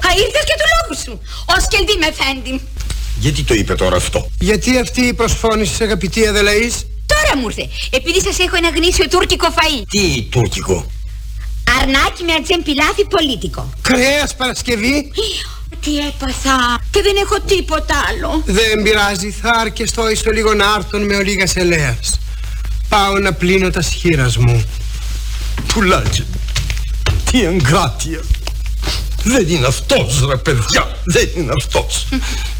ήρθες και του λόγου σου. Ως και δι' με φέντη. Γιατί το είπε τώρα αυτό? Γιατί αυτή η προσφώνηση, αγαπητή Αδελαής? Τώρα μου ήρθε, επειδή σας έχω ένα γνήσιο τουρκικό φαΐ. Τι τουρκικό? Αρνάκι με ατζεμπιλάθι πολίτικο. Κρέας Παρασκευή. Τι έπαθα και δεν έχω τίποτα άλλο. Δεν πειράζει, θα αρκεστώ ίσο λίγο να άρθουν με ολίγας ελέας. Πάω να πλύνω τα σχήρας μου. Πουλάκι, τι εγκράτεια. Δεν είναι αυτός ρε παιδιά, δεν είναι αυτός.